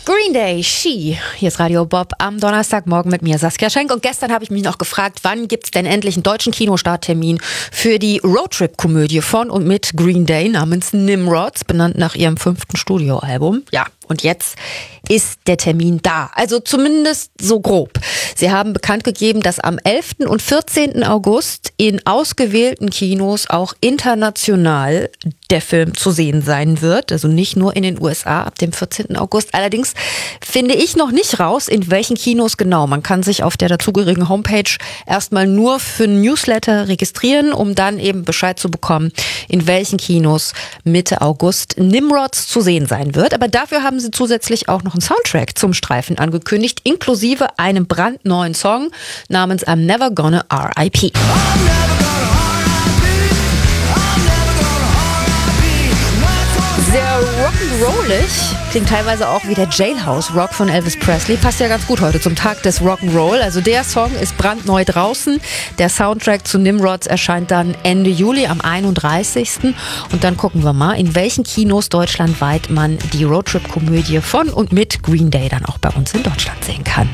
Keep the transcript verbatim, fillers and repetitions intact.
Green Day, She. Hier ist Radio Bob am Donnerstagmorgen mit mir, Saskia Schenk. Und gestern habe ich mich noch gefragt, wann gibt es denn endlich einen deutschen Kinostarttermin für die Roadtrip-Komödie von und mit Green Day namens Nimrods, benannt nach ihrem fünften Studioalbum. Ja, und jetzt ist der Termin da. Also zumindest so grob. Sie haben bekannt gegeben, dass am elften und vierzehnten August in ausgewählten Kinos auch international der Film zu sehen sein wird. Also nicht nur in den U S A ab dem vierzehnten August. Allerdings finde ich noch nicht raus, in welchen Kinos genau. Man kann sich auf der dazugehörigen Homepage erstmal nur für ein Newsletter registrieren, um dann eben Bescheid zu bekommen, in welchen Kinos Mitte August Nimrods zu sehen sein wird. Aber dafür haben sie zusätzlich auch noch einen Soundtrack zum Streifen angekündigt, inklusive einem brandneuen Song namens I'm Never Gonna R I P. Sehr rock'n'rollig, klingt teilweise auch wie der Jailhouse Rock von Elvis Presley. Passt ja ganz gut heute zum Tag des Rock'n'Roll. Also der Song ist brandneu draußen. Der Soundtrack zu Nimrods erscheint dann Ende Juli am einunddreißigsten Und dann gucken wir mal, in welchen Kinos deutschlandweit man die Roadtrip-Komödie von und mit Green Day dann auch bei uns in Deutschland sehen kann.